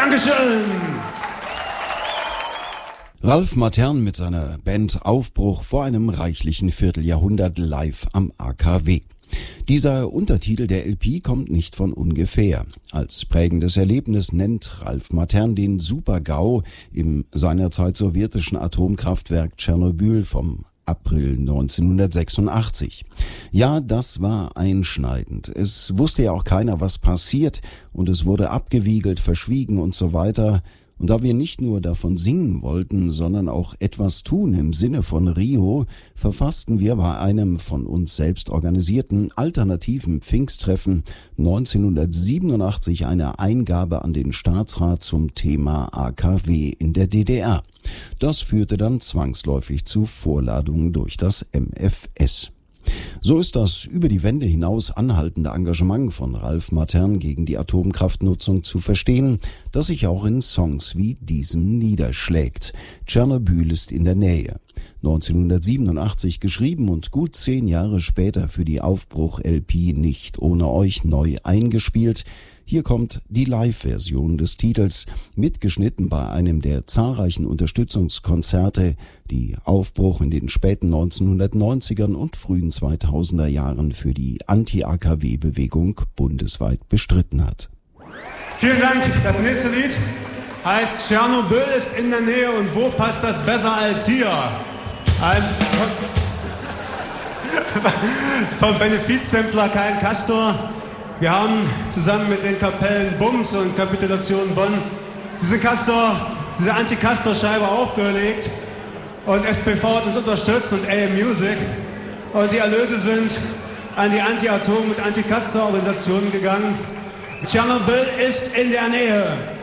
Dankeschön. Ralf Matern mit seiner Band Aufbruch vor einem reichlichen Vierteljahrhundert live am AKW. Dieser Untertitel der LP kommt nicht von ungefähr. Als prägendes Erlebnis nennt Ralf Matern den Super-GAU im seinerzeit sowjetischen Atomkraftwerk Tschernobyl vom April 1986. Ja, das war einschneidend. Es wusste ja auch keiner, was passiert, und es wurde abgewiegelt, verschwiegen und so weiter. Und da wir nicht nur davon singen wollten, sondern auch etwas tun im Sinne von Rio, verfassten wir bei einem von uns selbst organisierten alternativen Pfingsttreffen 1987 eine Eingabe an den Staatsrat zum Thema AKW in der DDR. Das führte dann zwangsläufig zu Vorladungen durch das MfS. So ist das über die Wände hinaus anhaltende Engagement von Ralf Matern gegen die Atomkraftnutzung zu verstehen, das sich auch in Songs wie diesem niederschlägt. Tschernobyl ist in der Nähe. 1987 geschrieben und gut 10 Jahre später für die Aufbruch-LP Nicht ohne euch neu eingespielt. Hier kommt die Live-Version des Titels, mitgeschnitten bei einem der zahlreichen Unterstützungskonzerte, die Aufbruch in den späten 1990ern und frühen 2000er Jahren für die Anti-AKW-Bewegung bundesweit bestritten hat. Vielen Dank. Das nächste Lied heißt Tschernobyl ist in der Nähe, und wo passt das besser als hier? Vom Benefizsampler Kein Castor. Wir haben zusammen mit den Kapellen Bums und Kapitulation Bonn diese Anti-Castor-Scheibe aufgelegt, und SPV hat uns unterstützt und AM Music, und die Erlöse sind an die Anti-Atom- und Anti-Castor-Organisationen gegangen. Tschernobyl ist in der Nähe.